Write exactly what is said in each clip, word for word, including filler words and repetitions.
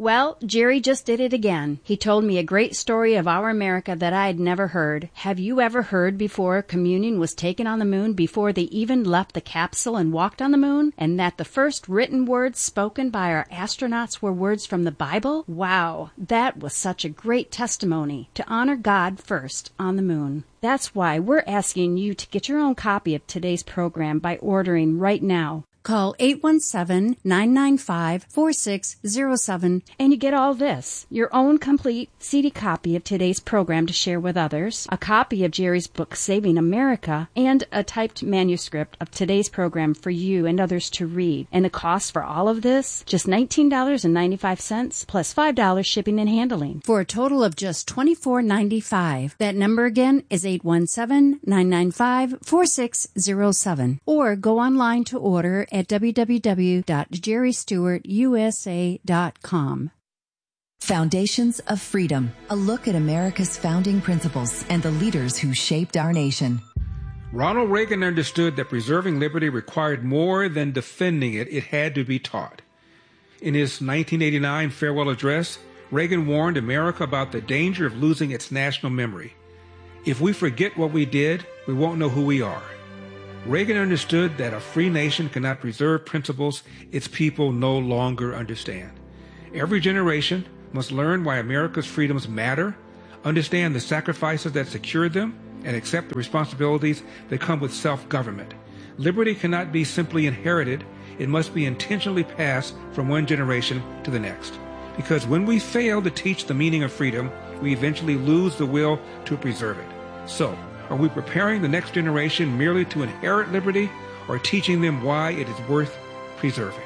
Well, Jerry just did it again. He told me a great story of our America that I had never heard. Have you ever heard before communion was taken on the moon before they even left the capsule and walked on the moon? And that the first written words spoken by our astronauts were words from the Bible? Wow, that was such a great testimony to honor God first on the moon. That's why we're asking you to get your own copy of today's program by ordering right now. Call eight one seven, nine nine five, four six zero seven and you get all this. Your own complete C D copy of today's program to share with others, a copy of Jerry's book Saving America, and a typed manuscript of today's program for you and others to read. And the cost for all of this? Just nineteen dollars and ninety-five cents plus five dollars shipping and handling for a total of just twenty-four ninety-five. That number again is eight one seven, nine nine five, four six zero seven. Or go online to order at w w w dot jerry stewart u s a dot com. Foundations of Freedom, a look at America's founding principles and the leaders who shaped our nation. Ronald Reagan understood that preserving liberty required more than defending it, it had to be taught. In his nineteen eighty-nine farewell address, Reagan warned America about the danger of losing its national memory. If we forget what we did, we won't know who we are. Reagan understood that a free nation cannot preserve principles its people no longer understand. Every generation must learn why America's freedoms matter, understand the sacrifices that secured them, and accept the responsibilities that come with self-government. Liberty cannot be simply inherited. It must be intentionally passed from one generation to the next. Because when we fail to teach the meaning of freedom, we eventually lose the will to preserve it. So, are we preparing the next generation merely to inherit liberty, or teaching them why it is worth preserving?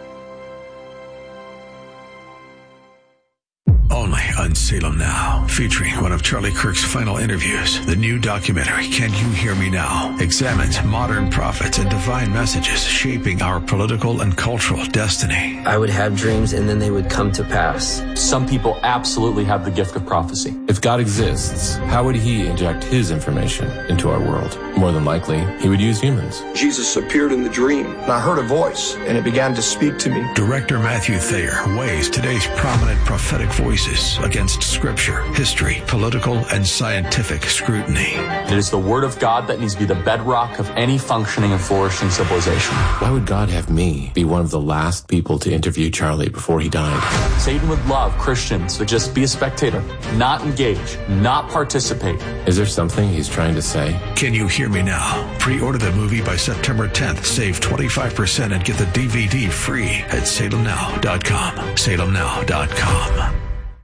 Only on Salem Now, featuring one of Charlie Kirk's final interviews. The new documentary, Can You Hear Me Now?, examines modern prophets and divine messages shaping our political and cultural destiny. I would have dreams and then they would come to pass. Some people absolutely have the gift of prophecy. If God exists, how would he inject his information into our world? More than likely, he would use humans. Jesus appeared in the dream, and I heard a voice, and it began to speak to me. Director Matthew Thayer weighs today's prominent prophetic voices against scripture, history, political, and scientific scrutiny. It is the word of God that needs to be the bedrock of any functioning and flourishing civilization. Why would God have me be one of the last people to interview Charlie before he died? Satan would love Christians to just be a spectator, not engage, not participate. Is there something he's trying to say? Can You Hear Me Now? Pre-order the movie by September tenth. Save twenty-five percent and get the D V D free at salem now dot com. salem now dot com.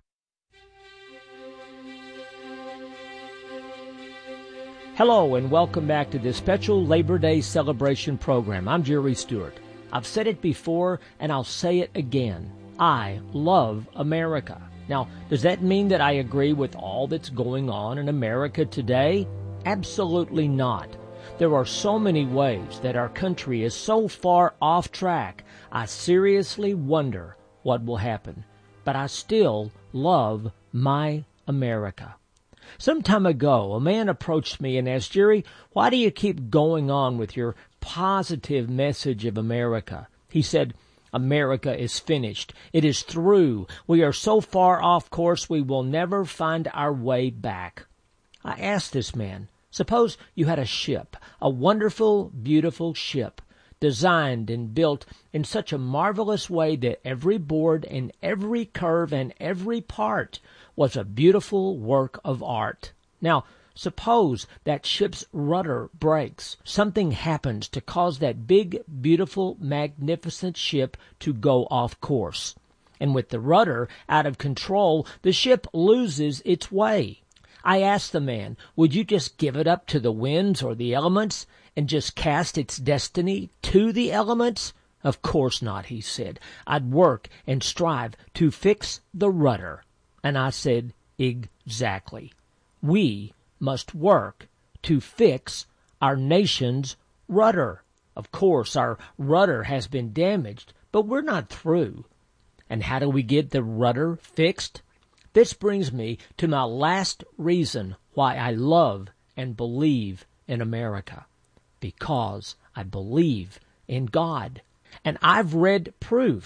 Hello and welcome back to this special Labor Day celebration program. I'm Jerry Stewart. I've said it before and I'll say it again. I love America. Now, does that mean that I agree with all that's going on in America today? Absolutely not. There are so many ways that our country is so far off track, I seriously wonder what will happen. But I still love my America. Some time ago, a man approached me and asked, Jerry, why do you keep going on with your positive message of America? He said, America is finished. It is through. We are so far off course we will never find our way back. I asked this man, suppose you had a ship, a wonderful, beautiful ship, designed and built in such a marvelous way that every board and every curve and every part was a beautiful work of art. Now, suppose that ship's rudder breaks. Something happens to cause that big, beautiful, magnificent ship to go off course. And with the rudder out of control, the ship loses its way. I asked the man, would you just give it up to the winds or the elements and just cast its destiny to the elements? Of course not, he said. I'd work and strive to fix the rudder. And I said, exactly. We must work to fix our nation's rudder. Of course, our rudder has been damaged, but we're not through. And how do we get the rudder fixed? This brings me to my last reason why I love and believe in America. Because I believe in God. And I've read proof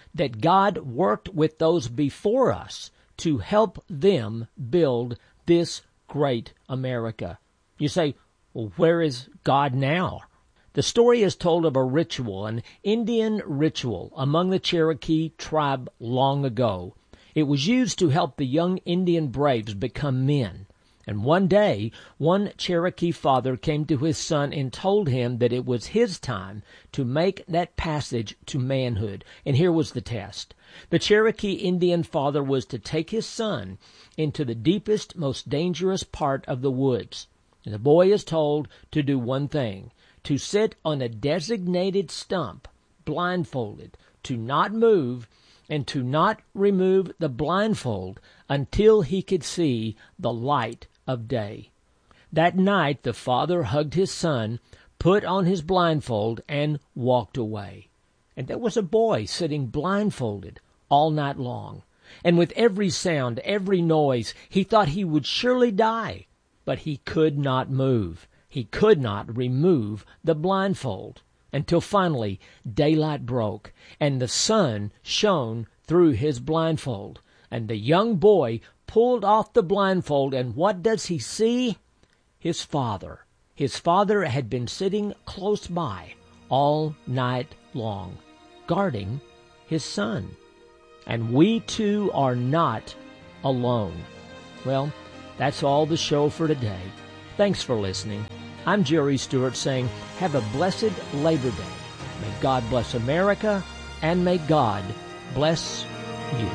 that God worked with those before us to help them build this great America. You say, well, where is God now? The story is told of a ritual, an Indian ritual among the Cherokee tribe long ago. It was used to help the young Indian braves become men. And one day, one Cherokee father came to his son and told him that it was his time to make that passage to manhood. And here was the test. The Cherokee Indian father was to take his son into the deepest, most dangerous part of the woods. And the boy is told to do one thing, to sit on a designated stump, blindfolded, to not move, and to not remove the blindfold until he could see the light of day. That night the father hugged his son, put on his blindfold, and walked away. And there was a boy sitting blindfolded all night long. And with every sound, every noise, he thought he would surely die. But he could not move. He could not remove the blindfold until finally daylight broke and the sun shone through his blindfold. And the young boy pulled off the blindfold, and what does he see? His father. His father had been sitting close by all night long, guarding his son. And we too are not alone. Well, that's all the show for today. Thanks for listening. I'm Jerry Stewart saying, have a blessed Labor Day. May God bless America, and may God bless you.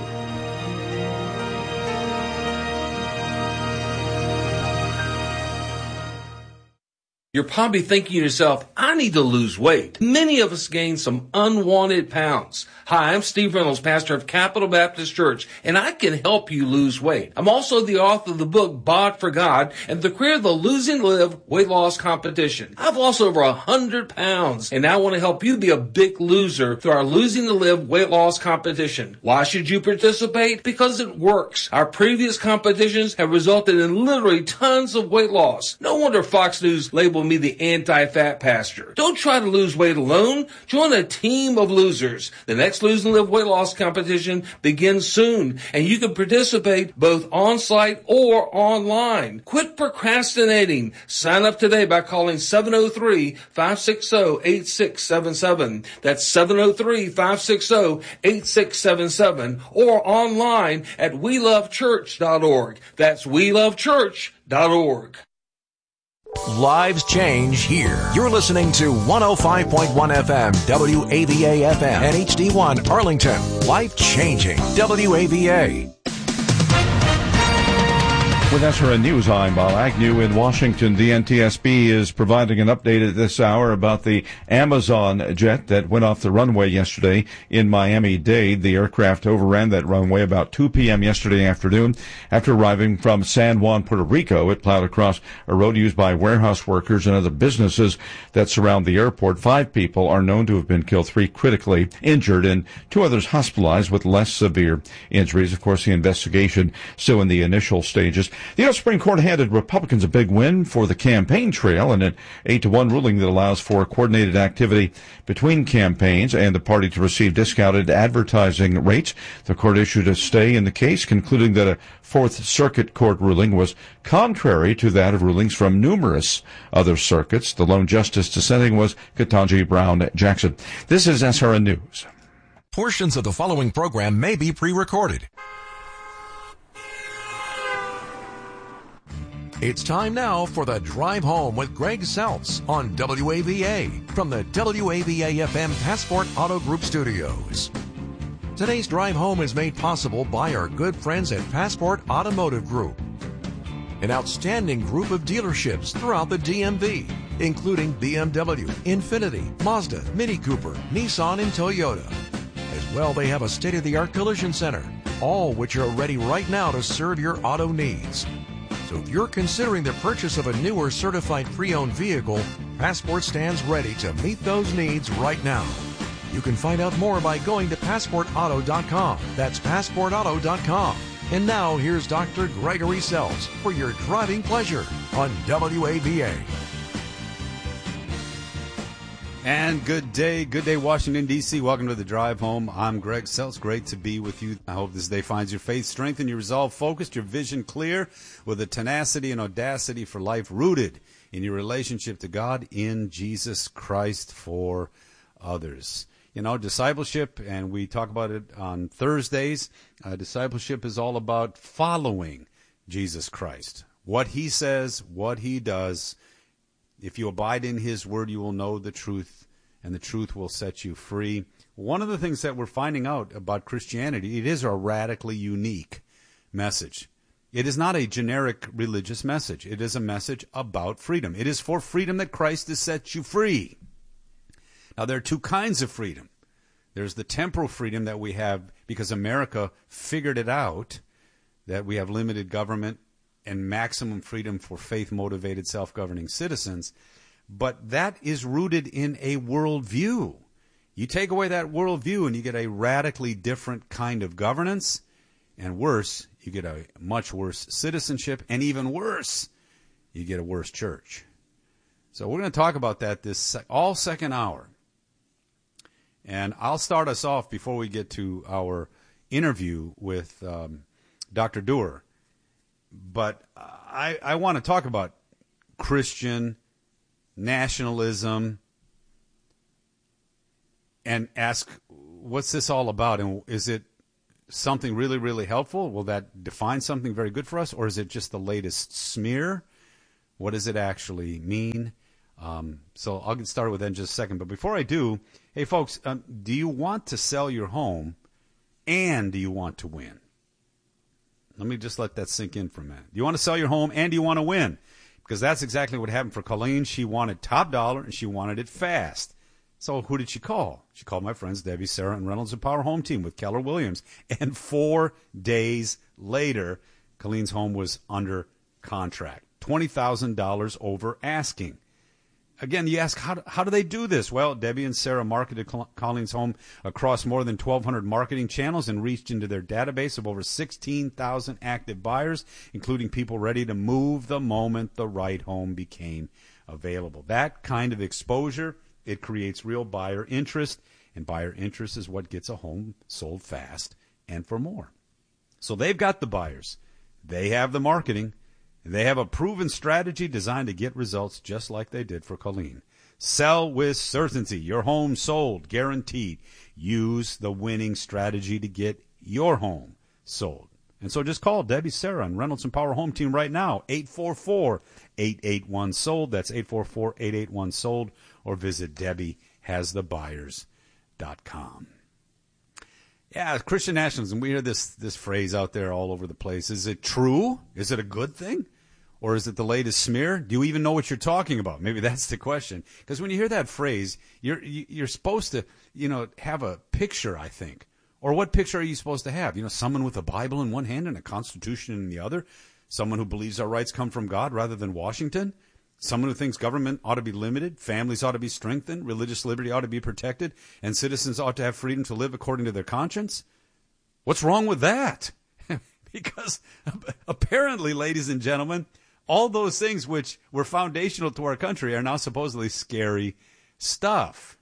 You're probably thinking to yourself, I need to lose weight. Many of us gain some unwanted pounds. Hi, I'm Steve Reynolds, pastor of Capital Baptist Church, and I can help you lose weight. I'm also the author of the book, Bod for God, and the creator of the Losing to Live weight loss competition. I've lost over one hundred pounds, and I want to help you be a big loser through our Losing to Live weight loss competition. Why should you participate? Because it works. Our previous competitions have resulted in literally tons of weight loss. No wonder Fox News labeled me the anti-fat pastor. Don't try to lose weight alone. Join a team of losers. The next Lose and Live weight loss competition begins soon, and you can participate both on-site or online. Quit procrastinating. Sign up today by calling seven oh three, five six oh, eight six seven seven. That's seven oh three, five six oh, eight six seven seven, or online at we love church dot org. That's we love church dot org. Lives change here. You're listening to one oh five point one F M, W A V A F M, and H D one Arlington. Life changing. W A V A. With S R N News, I'm Bob Agnew in Washington. The N T S B is providing an update at this hour about the Amazon jet that went off the runway yesterday in Miami-Dade. The aircraft overran that runway about two p.m. yesterday afternoon. After arriving from San Juan, Puerto Rico, it plowed across a road used by warehouse workers and other businesses that surround the airport. Five people are known to have been killed, three critically injured, and two others hospitalized with less severe injuries. Of course, the investigation still in the initial stages. The U S Supreme Court handed Republicans a big win for the campaign trail in an eight to one ruling that allows for coordinated activity between campaigns and the party to receive discounted advertising rates. The court issued a stay in the case, concluding that a Fourth Circuit Court ruling was contrary to that of rulings from numerous other circuits. The lone justice dissenting was Ketanji Brown Jackson. This is S R N News. Portions of the following program may be pre-recorded. It's time now for the Drive Home with Greg Seltz on W A V A from the W A V A F M Passport Auto Group studios. Today's Drive Home is made possible by our good friends at Passport Automotive Group, an outstanding group of dealerships throughout the D M V, including B M W, Infiniti, Mazda, Mini Cooper, Nissan, and Toyota. As well, they have a state-of-the-art collision center, all which are ready right now to serve your auto needs. So if you're considering the purchase of a new or certified pre-owned vehicle, Passport stands ready to meet those needs right now. You can find out more by going to passport auto dot com. That's passport auto dot com. And now here's Doctor Gregory Seltz for your driving pleasure on W A V A. And good day, good day, Washington, D C Welcome to the Drive Home. I'm Greg Seltz. Great to be with you. I hope this day finds your faith strengthened, your resolve focused, your vision clear, with a tenacity and audacity for life rooted in your relationship to God in Jesus Christ for others. You know, discipleship, and we talk about it on Thursdays, uh, discipleship is all about following Jesus Christ. What he says, what he does. If you abide in his word, you will know the truth, and the truth will set you free. One of the things that we're finding out about Christianity, it is a radically unique message. It is not a generic religious message. It is a message about freedom. It is for freedom that Christ has set you free. Now, there are two kinds of freedom. There's the temporal freedom that we have because America figured it out, that we have limited government and maximum freedom for faith-motivated, self-governing citizens. But that is rooted in a worldview. You take away that worldview and you get a radically different kind of governance. And worse, you get a much worse citizenship. And even worse, you get a worse church. So we're going to talk about that this all second hour. And I'll start us off before we get to our interview with um, Doctor Doerr. But I, I want to talk about Christian nationalism and ask, what's this all about? And is it something really, really helpful? Will that define something very good for us? Or is it just the latest smear? What does it actually mean? Um, so I'll get started with that in just a second. But before I do, hey, folks, um, do you want to sell your home and do you want to win? Let me just let that sink in for a minute. Do you want to sell your home and do you want to win? Because that's exactly what happened for Colleen. She wanted top dollar and she wanted it fast. So who did she call? She called my friends Debbie, Sarah, and Reynolds and Power Home Team with Keller Williams. And four days later, Colleen's home was under contract. twenty thousand dollars over asking. Again, you ask, how do, how do they do this? Well, Debbie and Sarah marketed Colleen's home across more than twelve hundred marketing channels and reached into their database of over sixteen thousand active buyers, including people ready to move the moment the right home became available. That kind of exposure, it creates real buyer interest, and buyer interest is what gets a home sold fast and for more. So they've got the buyers. They have the marketing. They have a proven strategy designed to get results just like they did for Colleen. Sell with certainty. Your home sold, guaranteed. Use the winning strategy to get your home sold. And so just call Debbie, Sarah, and Reynolds and Power Home Team right now, eight four four, eight eight one, sold. That's eight four four, eight eight one, sold. Or visit Debbie Has The Buyers dot com. Yeah, Christian nationalism, we hear this, this phrase out there all over the place. Is it true? Is it a good thing? Or is it the latest smear? Do you even know what you're talking about? Maybe that's the question. Because when you hear that phrase, you're you're supposed to, you know, have a picture, I think. Or what picture are you supposed to have? You know, someone with a Bible in one hand and a Constitution in the other? Someone who believes our rights come from God rather than Washington? Someone who thinks government ought to be limited, families ought to be strengthened, religious liberty ought to be protected, and citizens ought to have freedom to live according to their conscience? What's wrong with that? Because apparently, ladies and gentlemen, all those things which were foundational to our country are now supposedly scary stuff.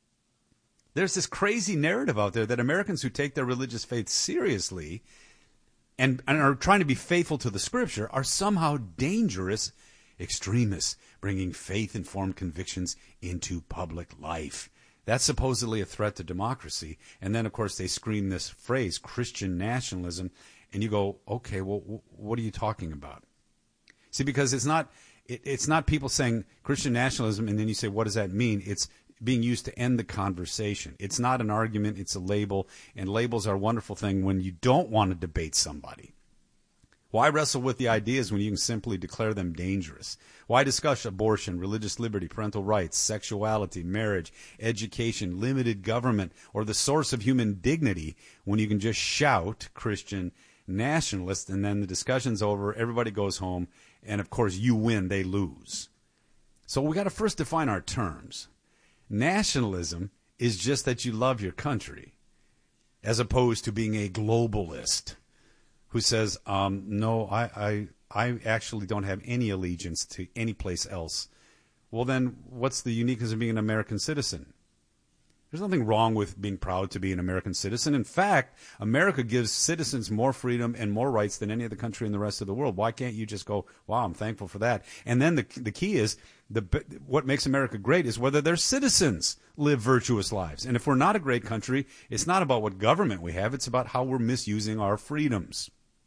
There's this crazy narrative out there that Americans who take their religious faith seriously and, and are trying to be faithful to the Scripture are somehow dangerous extremists, bringing faith-informed convictions into public life. That's supposedly a threat to democracy. And then, of course, they scream this phrase, Christian nationalism, and you go, okay, well, w- what are you talking about? See, because it's not it, it's not people saying Christian nationalism, and then you say, what does that mean? It's being used to end the conversation. It's not an argument, it's a label, and labels are a wonderful thing when you don't want to debate somebody. Why wrestle with the ideas when you can simply declare them dangerous? Why discuss abortion, religious liberty, parental rights, sexuality, marriage, education, limited government, or the source of human dignity when you can just shout Christian nationalist and then the discussion's over, everybody goes home, and of course you win, they lose. So we got to first define our terms. Nationalism is just that you love your country, as opposed to being a globalist who says, um, no, I, I, I actually don't have any allegiance to any place else Well, then what's the uniqueness of being an American citizen? There's nothing wrong with being proud to be an American citizen. In fact, America gives citizens more freedom and more rights than any other country in the rest of the world. Why can't you just go, wow, I'm thankful for that? And then the the key is, the what makes America great is whether their citizens live virtuous lives. And if we're not a great country, it's not about what government we have. It's about how we're misusing our freedoms.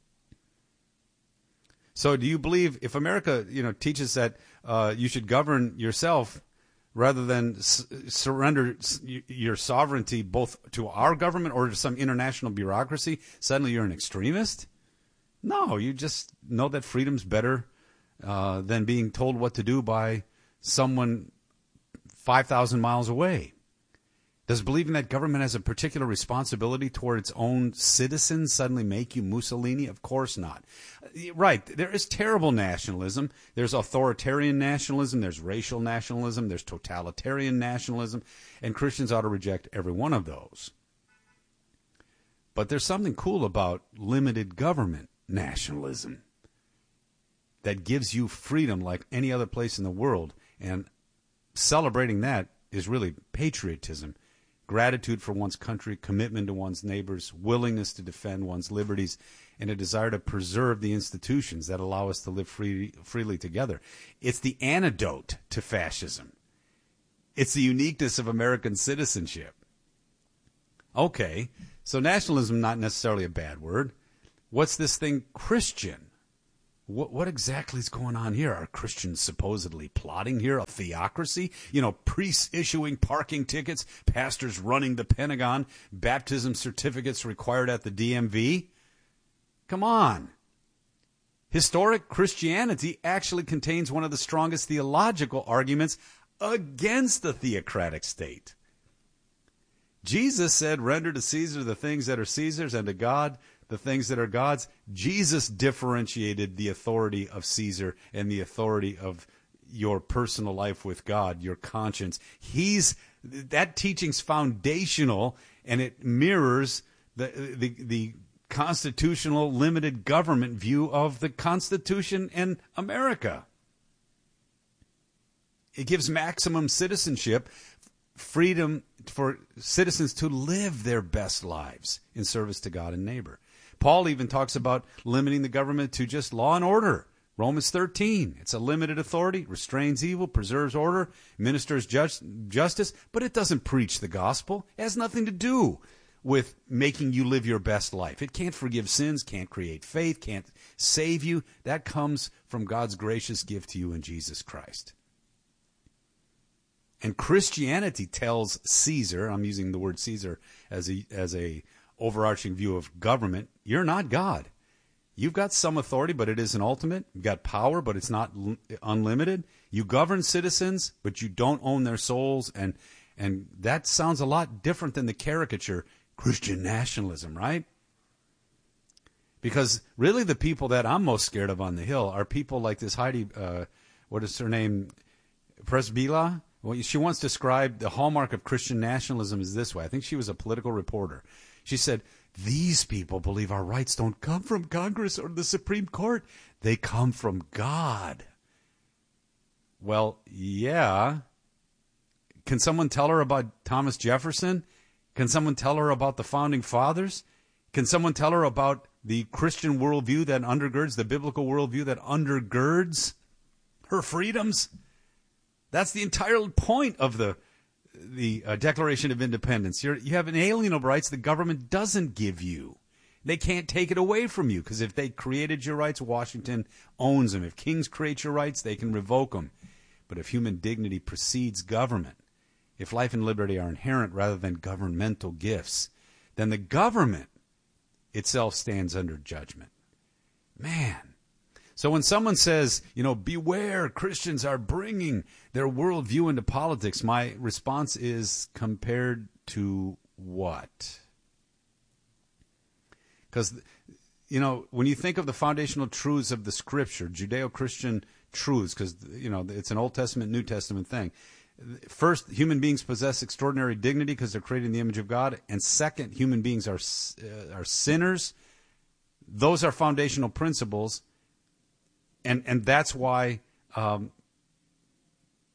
So do you believe if America, you know, teaches that uh, you should govern yourself rather than s- surrender s- your sovereignty both to our government or to some international bureaucracy, suddenly you're an extremist? No, you just know that freedom's better uh, than being told what to do by someone five thousand miles away. Does believing that government has a particular responsibility toward its own citizens suddenly make you Mussolini? Of course not. Right, there is terrible nationalism. There's authoritarian nationalism. There's racial nationalism. There's totalitarian nationalism. And Christians ought to reject every one of those. But there's something cool about limited government nationalism that gives you freedom like any other place in the world. And celebrating that is really patriotism. Gratitude for one's country, commitment to one's neighbors, willingness to defend one's liberties, and a desire to preserve the institutions that allow us to live free, freely together. It's the antidote to fascism. It's the uniqueness of American citizenship. Okay, so nationalism, not necessarily a bad word. What's this thing Christian? What, what exactly is going on here? Are Christians supposedly plotting here? A theocracy? You know, priests issuing parking tickets, pastors running the Pentagon, baptism certificates required at the D M V? Come on. Historic Christianity actually contains one of the strongest theological arguments against the theocratic state. Jesus said, render to Caesar the things that are Caesar's and to God the things that are God's. Jesus differentiated the authority of Caesar and the authority of your personal life with God, your conscience. He's that teaching's foundational, and it mirrors the the, the constitutional limited government view of the Constitution and America. It gives maximum citizenship, freedom for citizens to live their best lives in service to God and neighbor. Paul even talks about limiting the government to just law and order. Romans thirteen, it's a limited authority, restrains evil, preserves order, ministers just, justice, but it doesn't preach the gospel. It has nothing to do with making you live your best life. It can't forgive sins, can't create faith, can't save you. That comes from God's gracious gift to you in Jesus Christ. And Christianity tells Caesar, I'm using the word Caesar as a as a overarching view of government, you're not God. You've got some authority, but it isn't ultimate. You've got power, but it's not l- unlimited. You govern citizens, but you don't own their souls. And and that sounds a lot different than the caricature Christian nationalism, right? Because really the people that I'm most scared of on the Hill are people like this Heidi, uh, what is her name, Presbila? Well, she once described the hallmark of Christian nationalism is this way. I think she was a political reporter. She said, these people believe our rights don't come from Congress or the Supreme Court. They come from God. Well, yeah. Can someone tell her about Thomas Jefferson? Can someone tell her about the Founding Fathers? Can someone tell her about the Christian worldview that undergirds, the biblical worldview that undergirds her freedoms? That's the entire point of the the uh, Declaration of Independence. You're, you have inalienable rights the government doesn't give you. They can't take it away from you, because if they created your rights, Washington owns them. If kings create your rights, they can revoke them. But if human dignity precedes government, if life and liberty are inherent rather than governmental gifts, then the government itself stands under judgment. Man. So when someone says, you know, beware, Christians are bringing their worldview into politics, my response is, compared to what? Because, you know, when you think of the foundational truths of the Scripture, Judeo-Christian truths, because, you know, it's an Old Testament, New Testament thing. First, human beings possess extraordinary dignity because they're created in the image of God. And second, human beings are, uh, are sinners. Those are foundational principles. And and that's why um,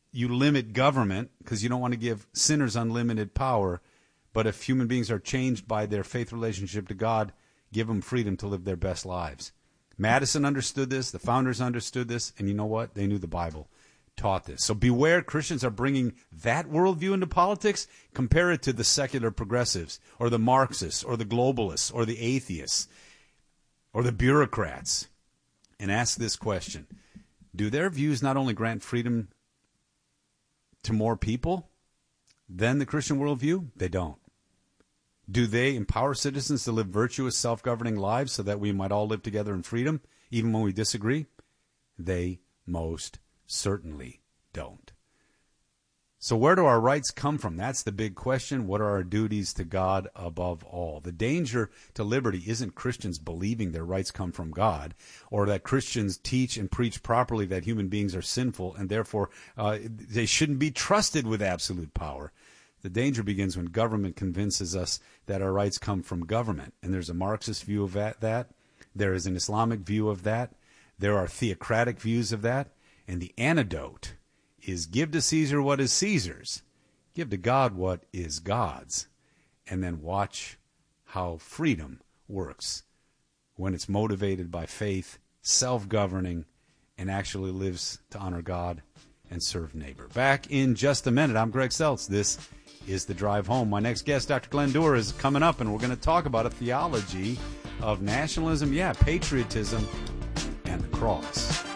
you limit government because you don't want to give sinners unlimited power. But if human beings are changed by their faith relationship to God, give them freedom to live their best lives. Madison understood this. The founders understood this. And you know what? They knew the Bible taught this. So beware, Christians are bringing that worldview into politics. Compare it to the secular progressives or the Marxists or the globalists or the atheists or the bureaucrats. And ask this question. Do their views not only grant freedom to more people than the Christian worldview? They don't. Do they empower citizens to live virtuous, self-governing lives so that we might all live together in freedom, even when we disagree? They most certainly don't. So where do our rights come from? That's the big question. What are our duties to God above all? The danger to liberty isn't Christians believing their rights come from God, or that Christians teach and preach properly that human beings are sinful and therefore uh, they shouldn't be trusted with absolute power. The danger begins when government convinces us that our rights come from government. And there's a Marxist view of that. that. There is an Islamic view of that. There are theocratic views of that. And the antidote is give to Caesar what is Caesar's. Give to God what is God's. And then watch how freedom works when it's motivated by faith, self-governing, and actually lives to honor God and serve neighbor. Back in just a minute. I'm Greg Seltz. This is The Drive Home. My next guest, Doctor Glenn Dewar, is coming up, and we're going to talk about a theology of nationalism, yeah, patriotism, and the cross.